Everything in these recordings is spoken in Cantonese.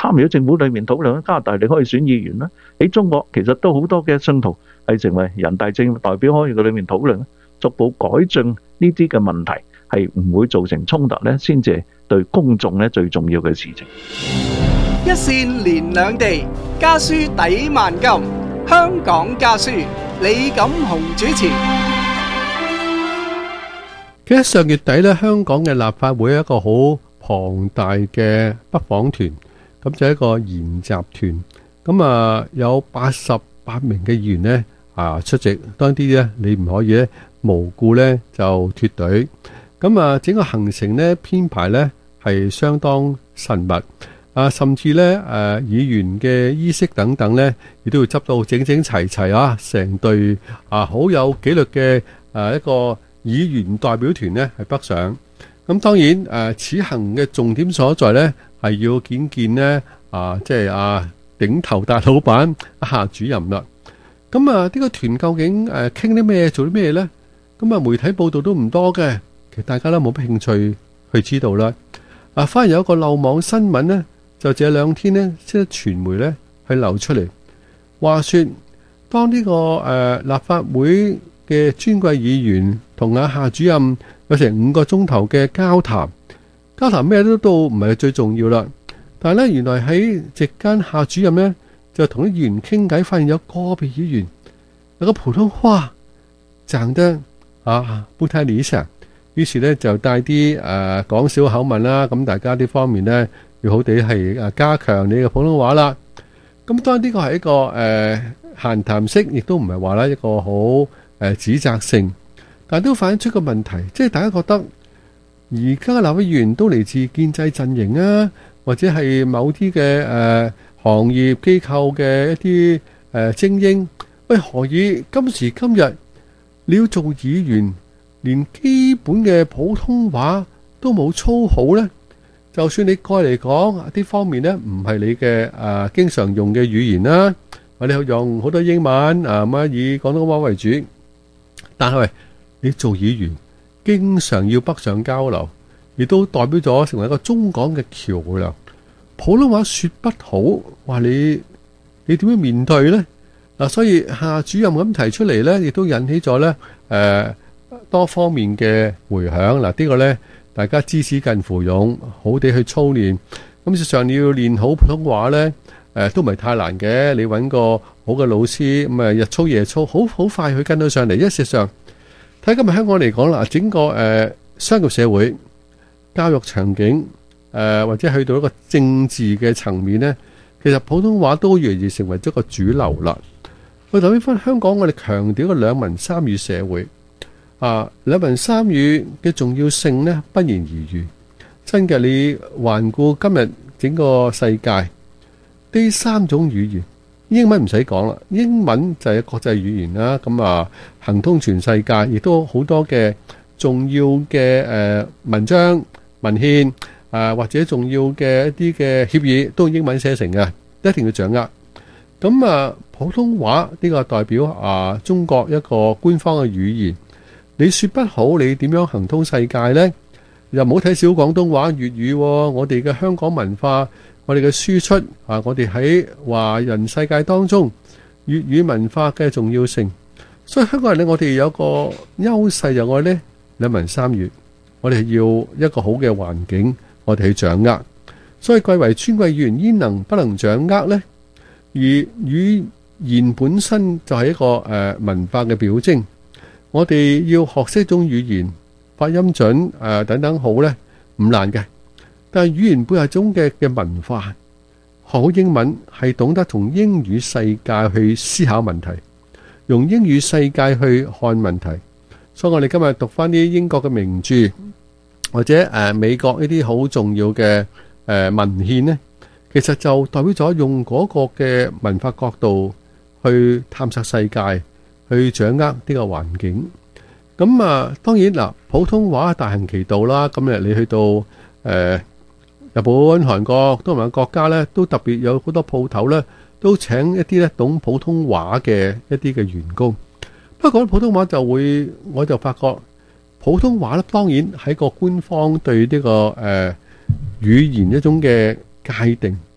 參與喺政府裏面討論。加拿大你可以選議員啦，喺中國其實都好多嘅信徒係成為人大政代表，可以喺裏面討論，逐步改進呢啲嘅問題，係唔會造成衝突咧，先至係對公眾咧最重要嘅事情。 一線連兩地，家書抵萬金。香港家書，李錦雄主持。 其實上月底咧，香港嘅立法會有一個好龐大嘅北訪團，咁就係一個研習團。咁有88名嘅議員呢出席，當啲咧你唔可以咧無故咧就脫隊。咁整個行程咧編排咧係相當慎密。甚至咧議員嘅衣飾等等咧，亦都要執到整整齊齊啊！成隊好有紀律嘅一個議員代表團咧係北上。咁當然此行嘅重點所在咧係要見見咧即係頂頭大老闆夏主任啦。咁呢個團究竟傾啲咩，做啲咩咧？咁媒體報道都唔多嘅，其實大家都冇乜興趣去知道啦。反而有一個漏網新聞咧。就這兩天呢，即係傳媒呢去流出嚟，話說當呢個立法會嘅尊貴議員同夏主任有成5個鐘頭嘅交談咩都唔係最重要啦。但係呢，原來喺席間夏主任呢就同啲議員傾偈，發現有個別議員有個普通話講得不太理想，於是呢就帶啲講小口吻啦。咁大家呢方面呢，要好地係加強你嘅普通話啦。咁當然呢個係一個閒談式，亦都唔係話啦一個好指責性，但都反映出個問題，即係大家覺得而家嘅立法會議員都嚟自建制陣營啊，或者係某啲嘅行業機構嘅一啲精英。喂，何以今時今日你要做議員，連基本嘅普通話都冇操好呢？就算你過嚟講啲方面呢，唔係你嘅經常用嘅語言啦，或者用好多英文以廣東話為主，但係你做議員經常要北上交流，亦都代表咗成為一個中港嘅橋梁。普通話說不好，話你點樣面對呢？所以夏主任咁提出嚟呢，亦都引起咗呢多方面嘅迴響。呢個呢，大家知恥近乎勇，好地去操練。咁事實上你要練好普通話呢，都唔係太難嘅。你揾個好嘅老師，咁日操夜操，好快去跟到上嚟。因為事實上睇今日香港嚟講啦，整個商業社會、教育場景，或者去到一個政治嘅層面呢，其實普通話都越嚟越成為咗個主流啦。我特別翻香港，我哋強調個兩文三語社會。兩文三語嘅重要性呢，不言而喻。真嘅，你環顧今日整個世界，呢3種語言，英文唔使講啦，英文就係國際語言啦。咁行通全世界，亦都好多嘅重要嘅文章、文獻或者重要嘅一啲嘅協議，都用英文寫成嘅，一定要掌握。咁普通話呢個代表中國一個官方嘅語言。你說不好，你點樣行通世界呢？又唔好睇小廣東話、粵語，我哋嘅香港文化，我哋嘅輸出我哋喺華人世界當中粵語文化嘅重要性。所以香港人呢，我哋有個優勢就係呢兩文三語，我哋要一個好嘅環境，我哋去掌握。所以貴為尊貴議員，焉能不能掌握呢？而語言本身就係一個文化嘅表徵。我哋要學識一種語言，發音準等等好呢，唔難嘅。但係語言背後種嘅文化，學好英文係懂得從英語世界去思考問題，用英語世界去看問題。所以我哋今日讀翻啲英國嘅名著，或者美國呢啲好重要嘅文獻呢，其實就代表咗用嗰個嘅文化角度去探索世界，去掌握呢個環境。咁當然嗱，普通話大行其道啦。咁你去到日本、韓國、東南亞國家呢，都特別有好多鋪頭呢，都請一啲呢懂普通話嘅一啲嘅員工。不過講普通話我就發覺普通話呢，當然係個官方對呢個語言一種嘅界定。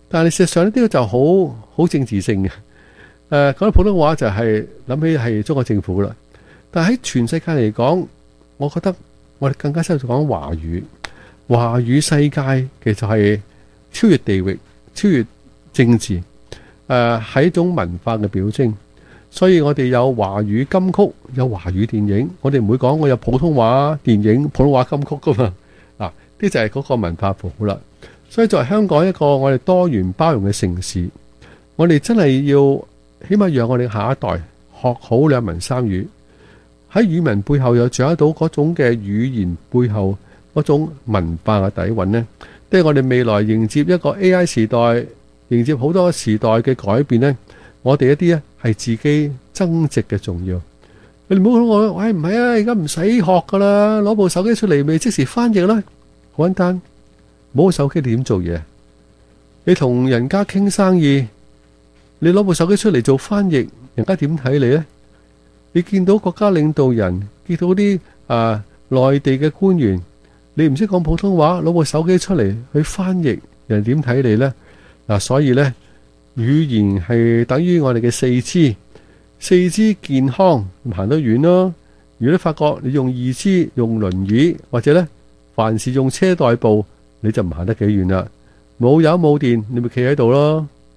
但係事實上呢啲就好政治性嘅。講到普通話就係諗起係中國政府啦。但係喺全世界嚟講，我覺得我哋更加適合講華語。華語世界其實係超越地域、超越政治，係一種文化嘅表徵。所以我哋有華語金曲，有華語電影。我哋唔會講我有普通話電影、普通話金曲噶嘛。嗱，呢就係嗰個文化符號啦。所以作為香港一個我哋多元包容嘅城市，我哋真係要起碼讓我哋下一代學好兩文三語，喺語文背後又掌握到嗰種嘅語言背後嗰種文化嘅底蘊呢，即係我哋未來迎接一個 AI 時代，迎接好多時代嘅改變呢，我哋一啲咧係自己增值嘅重要。你唔好講我，喂，唔係啊，而家唔使學噶啦，攞部手機出嚟咪即時翻譯啦，好簡單。冇個手機你點做嘢？你同人家傾生意，你攞部手機出嚟做翻譯，人家點睇你呢？你見到國家領導人，見到啲內地嘅官員，你唔識講普通話，攞部手機出嚟去翻譯，人點睇你呢？所以呢，語言係等於我哋嘅四肢，四肢健康行得遠咯。如果你發覺你用義肢、用輪椅或者呢，凡事用車代步，你就唔行得幾遠啦。冇油冇電，你咪企喺度咯。